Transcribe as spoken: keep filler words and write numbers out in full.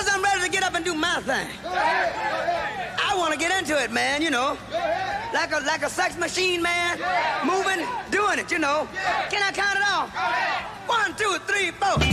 Fellas, I'm ready to get up and do my thing. I want to get into it, man, you know. Like a, like a sex machine, man. Moving, doing it, you know. Can I count it off? One, two, three, four.